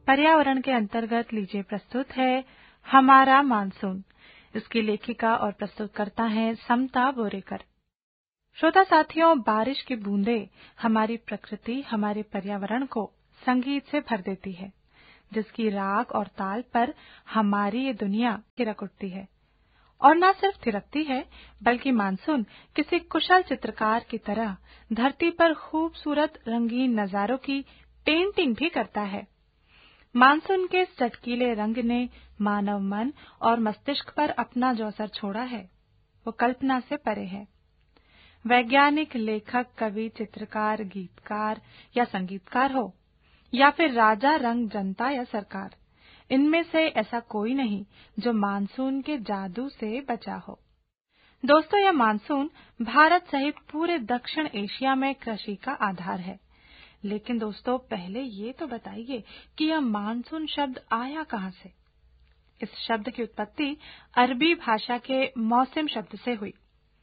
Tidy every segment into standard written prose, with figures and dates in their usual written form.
पर्यावरण के अंतर्गत लीजिए प्रस्तुत है हमारा मानसून। इसकी लेखिका और प्रस्तुतकर्ता हैं समता बोरेकर। श्रोता साथियों, बारिश की बूंदें हमारी प्रकृति, हमारे पर्यावरण को संगीत से भर देती है, जिसकी राग और ताल पर हमारी ये दुनिया थिरक उठती है। और न सिर्फ थिरकती है, बल्कि मानसून किसी कुशल चित्रकार की तरह धरती पर खूबसूरत रंगीन नजारों की पेंटिंग भी करता है। मानसून के चटकीले रंग ने मानव मन और मस्तिष्क पर अपना जो असर छोड़ा है, वो कल्पना से परे है। वैज्ञानिक, लेखक, कवि, चित्रकार, गीतकार या संगीतकार हो, या फिर राजा, रंग, जनता या सरकार, इनमें से ऐसा कोई नहीं जो मानसून के जादू से बचा हो। दोस्तों, यह मानसून भारत सहित पूरे दक्षिण एशिया में कृषि का आधार है। लेकिन दोस्तों, पहले ये तो बताइए कि यह मानसून शब्द आया कहाँ से? इस शब्द की उत्पत्ति अरबी भाषा के मौसम शब्द से हुई।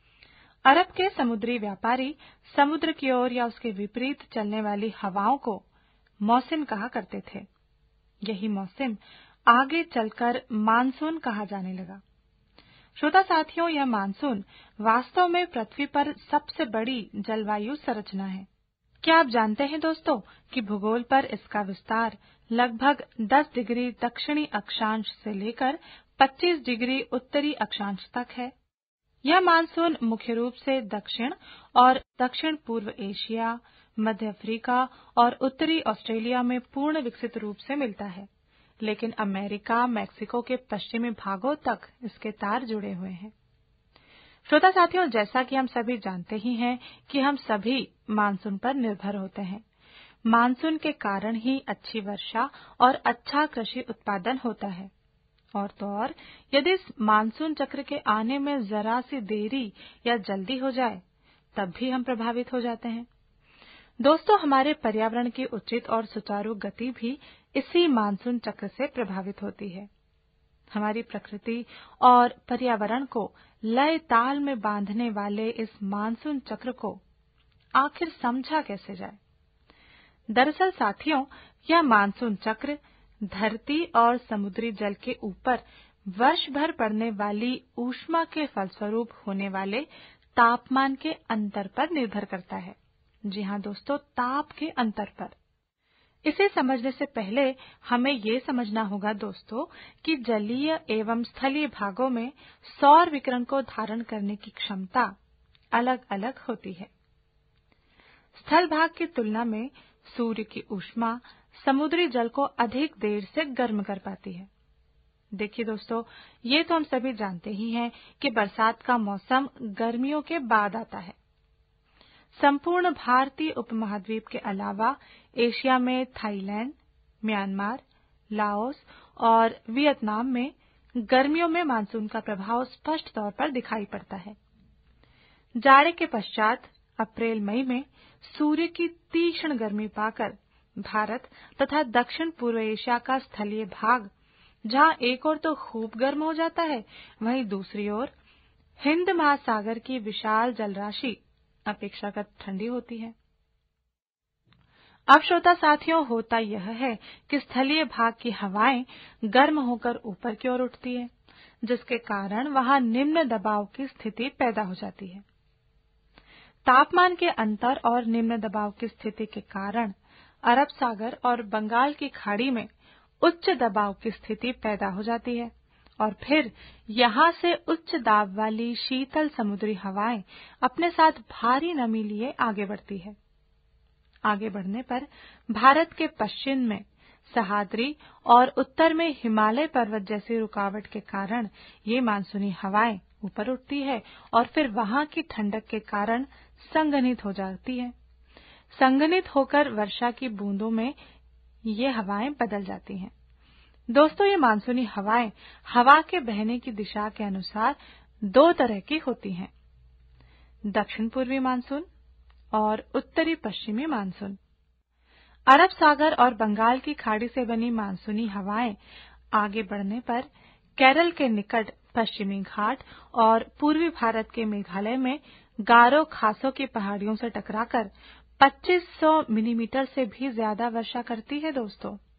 अरब के समुद्री व्यापारी समुद्र की ओर या उसके विपरीत चलने वाली हवाओं को मौसम कहा करते थे। यही मौसम आगे चलकर मानसून कहा जाने लगा। श्रोता साथियों, यह मानसून वास्तव में पृथ्वी पर सबसे बड़ी जलवायु संरचना है। क्या आप जानते हैं दोस्तों कि भूगोल पर इसका विस्तार लगभग 10 डिग्री दक्षिणी अक्षांश से लेकर 25 डिग्री उत्तरी अक्षांश तक है। यह मानसून मुख्य रूप से दक्षिण और दक्षिण पूर्व एशिया, मध्य अफ्रीका और उत्तरी ऑस्ट्रेलिया में पूर्ण विकसित रूप से मिलता है, लेकिन अमेरिका, मैक्सिको के पश्चिमी भागों तक इसके तार जुड़े हुए हैं। श्रोता साथियों, जैसा कि हम सभी जानते ही हैं कि हम सभी मानसून पर निर्भर होते हैं। मानसून के कारण ही अच्छी वर्षा और अच्छा कृषि उत्पादन होता है। और तो और, यदि इस मानसून चक्र के आने में जरा सी देरी या जल्दी हो जाए, तब भी हम प्रभावित हो जाते हैं। दोस्तों, हमारे पर्यावरण की उचित और सुचारू गति भी इसी मानसून चक्र से प्रभावित होती है। हमारी प्रकृति और पर्यावरण को लय ताल में बांधने वाले इस मानसून चक्र को आखिर समझा कैसे जाए? दरअसल साथियों, यह मानसून चक्र धरती और समुद्री जल के ऊपर वर्ष भर पड़ने वाली ऊष्मा के फलस्वरूप होने वाले तापमान के अंतर पर निर्भर करता है। जी हाँ दोस्तों, ताप के अंतर पर। इसे समझने से पहले हमें ये समझना होगा दोस्तों कि जलीय एवं स्थलीय भागों में सौर विकिरण को धारण करने की क्षमता अलग अलग होती है। स्थल भाग की तुलना में सूर्य की ऊष्मा समुद्री जल को अधिक देर से गर्म कर पाती है। देखिए दोस्तों, ये तो हम सभी जानते ही हैं कि बरसात का मौसम गर्मियों के बाद आता है। संपूर्ण भारतीय उपमहाद्वीप के अलावा एशिया में थाईलैंड, म्यांमार, लाओस और वियतनाम में गर्मियों में मानसून का प्रभाव स्पष्ट तौर पर दिखाई पड़ता है। जाड़े के पश्चात अप्रैल मई में सूर्य की तीक्ष्ण गर्मी पाकर भारत तथा दक्षिण पूर्व एशिया का स्थलीय भाग, जहां एक ओर तो खूब गर्म हो जाता है, वहीं दूसरी ओर हिंद महासागर की विशाल जलराशि अपेक्षाकृत ठंडी होती है। अब श्रोता साथियों, होता यह है कि स्थलीय भाग की हवाएं गर्म होकर ऊपर की ओर उठती है, जिसके कारण वहां निम्न दबाव की स्थिति पैदा हो जाती है। तापमान के अंतर और निम्न दबाव की स्थिति के कारण अरब सागर और बंगाल की खाड़ी में उच्च दबाव की स्थिति पैदा हो जाती है और फिर यहां से उच्च दाब वाली शीतल समुद्री हवाएं अपने साथ भारी नमी लिए आगे बढ़ती है। आगे बढ़ने पर भारत के पश्चिम में सह्याद्री और उत्तर में हिमालय पर्वत जैसी रुकावट के कारण ये मानसूनी हवाएं ऊपर उठती है और फिर वहां की ठंडक के कारण संघनित हो जाती है। संघनित होकर वर्षा की बूंदों में ये हवाएं बदल जाती हैं। दोस्तों, ये मानसूनी हवाएं हवा के बहने की दिशा के अनुसार दो तरह की होती हैं, दक्षिण पूर्वी मानसून और उत्तरी पश्चिमी मानसून। अरब सागर और बंगाल की खाड़ी से बनी मानसूनी हवाएं आगे बढ़ने पर केरल के निकट पश्चिमी घाट और पूर्वी भारत के मेघालय में गारो खासों की पहाड़ियों से टकराकर 2500 मिलीमीटर से भी ज्यादा वर्षा करती है। दोस्तों,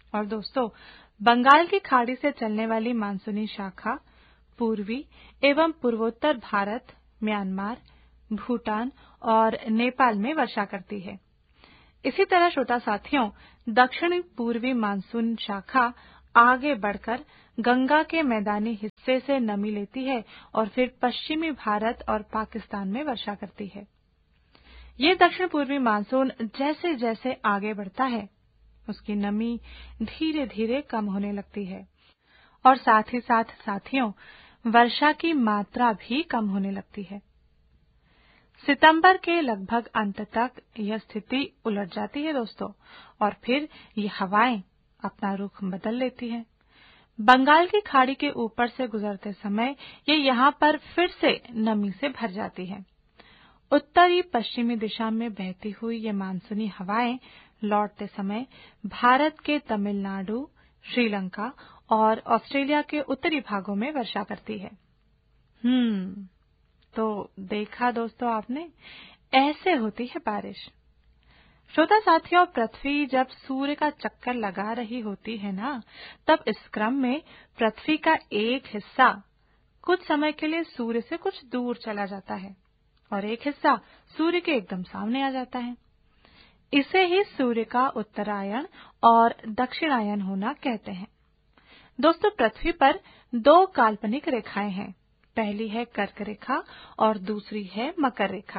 और दोस्तों, बंगाल की खाड़ी से चलने वाली मानसूनी शाखा पूर्वी एवं पूर्वोत्तर भारत, म्यांमार, भूटान और नेपाल में वर्षा करती है। इसी तरह श्रोता साथियों, दक्षिणी पूर्वी मानसून शाखा आगे बढ़कर गंगा के मैदानी हिस्से से नमी लेती है और फिर पश्चिमी भारत और पाकिस्तान में वर्षा करती है। ये दक्षिण पूर्वी मानसून जैसे जैसे आगे बढ़ता है, उसकी नमी धीरे धीरे कम होने लगती है और साथ ही साथ साथियों, वर्षा की मात्रा भी कम होने लगती है। सितंबर के लगभग अंत तक यह स्थिति उलट जाती है दोस्तों, और फिर ये हवाएं अपना रुख बदल लेती हैं। बंगाल की खाड़ी के ऊपर से गुजरते समय ये यहाँ पर फिर से नमी से भर जाती है। उत्तरी पश्चिमी दिशा में बहती हुई ये मानसूनी हवाएं लौटते समय भारत के तमिलनाडु, श्रीलंका और ऑस्ट्रेलिया के उत्तरी भागों में वर्षा करती है। तो देखा दोस्तों आपने, ऐसे होती है बारिश। श्रोता साथियों, पृथ्वी जब सूर्य का चक्कर लगा रही होती है ना, तब इस क्रम में पृथ्वी का एक हिस्सा कुछ समय के लिए सूर्य से कुछ दूर चला जाता है और एक हिस्सा सूर्य के एकदम सामने आ जाता है। इसे ही सूर्य का उत्तरायण और दक्षिणायन होना कहते हैं। दोस्तों, पृथ्वी पर दो काल्पनिक रेखाएं हैं। पहली है कर्क रेखा और दूसरी है मकर रेखा।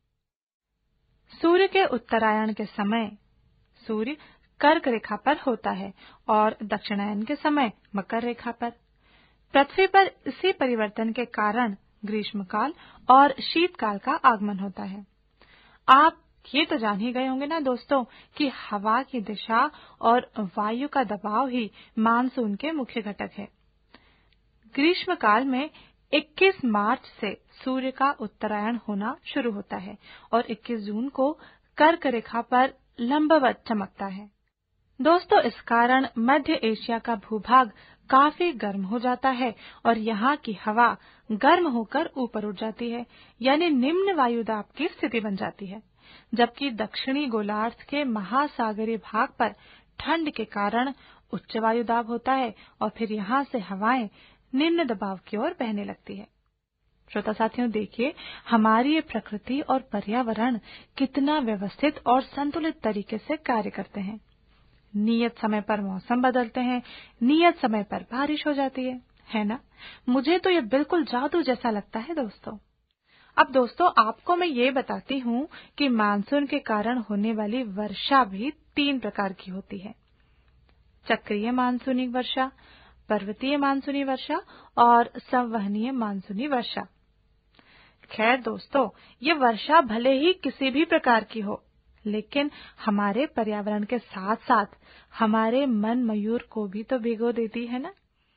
सूर्य के उत्तरायण के समय सूर्य कर्क रेखा पर होता है और दक्षिणायन के समय मकर रेखा पर। पृथ्वी पर इसी परिवर्तन के कारण ग्रीष्मकाल और शीतकाल का आगमन होता है। आप ये तो जान ही गए होंगे ना दोस्तों कि हवा की दिशा और वायु का दबाव ही मानसून के मुख्य घटक है। ग्रीष्मकाल में 21 मार्च से सूर्य का उत्तरायण होना शुरू होता है और 21 जून को कर्क रेखा पर लंबवत चमकता है। दोस्तों, इस कारण मध्य एशिया का भूभाग काफी गर्म हो जाता है और यहाँ की हवा गर्म होकर ऊपर उठ जाती है, यानी निम्न वायुदाब की स्थिति बन जाती है, जबकि दक्षिणी गोलार्ध के महासागरीय भाग पर ठंड के कारण उच्च वायुदाब होता है और फिर यहाँ से हवाएं निम्न दबाव की ओर बहने लगती है। श्रोता साथियों, देखिए हमारी ये प्रकृति और पर्यावरण कितना व्यवस्थित और संतुलित तरीके से कार्य करते हैं। नियत समय पर मौसम बदलते हैं, नियत समय पर बारिश हो जाती है ना? मुझे तो ये बिल्कुल जादू जैसा लगता है दोस्तों। अब दोस्तों, आपको मैं ये बताती हूँ कि मानसून के कारण होने वाली वर्षा भी 3 प्रकार की होती है। चक्रीय मानसूनी वर्षा, पर्वतीय मानसूनी वर्षा और संवहनीय मानसूनी वर्षा। खैर दोस्तों, ये वर्षा भले ही किसी भी प्रकार की हो, लेकिन हमारे पर्यावरण के साथ साथ हमारे मन मयूर को भी तो भिगो देती है ना।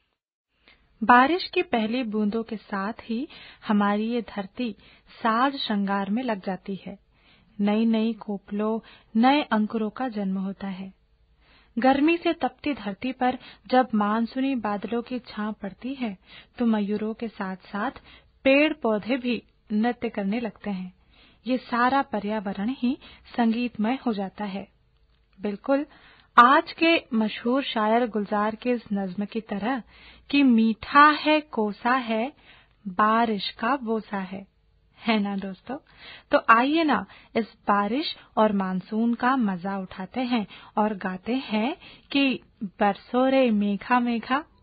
बारिश की पहली बूंदों के साथ ही हमारी ये धरती साज श्रृंगार में लग जाती है। नई नई कोपलों, नए अंकुरों का जन्म होता है। गर्मी से तपती धरती पर जब मानसूनी बादलों की छांव पड़ती है, तो मयूरों के साथ साथ पेड़ पौधे भी नृत्य करने लगते हैं। ये सारा पर्यावरण ही संगीतमय हो जाता है। बिल्कुल आज के मशहूर शायर गुलजार के इस नज्म की तरह कि मीठा है कोसा है, बारिश का बोसा है ना दोस्तों? तो आइए ना इस बारिश और मानसून का मजा उठाते हैं और गाते हैं कि बरसो रे मेघा मेघा।